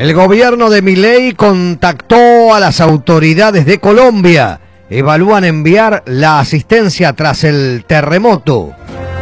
El gobierno de Milei contactó a las autoridades de Colombia. Evalúan enviar la asistencia tras el terremoto.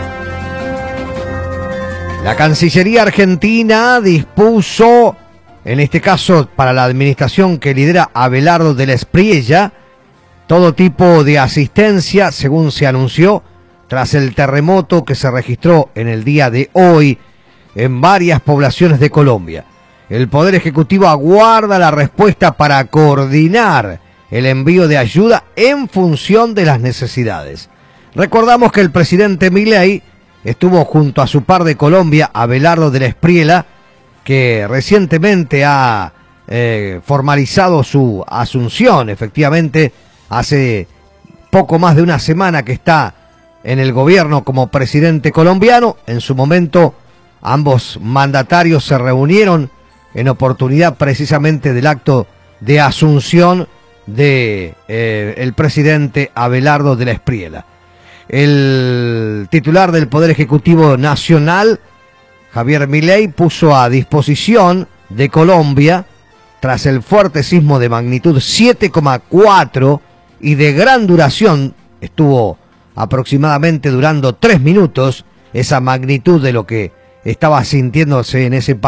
La Cancillería argentina dispuso, en este caso para la administración que lidera Abelardo de la Espriella, todo tipo de asistencia, según se anunció, tras el terremoto que se registró en el día de hoy en varias poblaciones de Colombia. El Poder Ejecutivo aguarda la respuesta para coordinar el envío de ayuda en función de las necesidades. Recordamos que el presidente Milei estuvo junto a su par de Colombia, Abelardo de la Espriella, que recientemente ha formalizado su asunción. Efectivamente, hace poco más de una semana que está en el gobierno como presidente colombiano. En su momento, ambos mandatarios se reunieron en oportunidad precisamente del acto de asunción de el presidente Abelardo de la Espriella. El titular del Poder Ejecutivo Nacional, Javier Milei, puso a disposición de Colombia, tras el fuerte sismo de magnitud 7,4 y de gran duración, estuvo aproximadamente durando 3 minutos, esa magnitud de lo que estaba sintiéndose en ese país.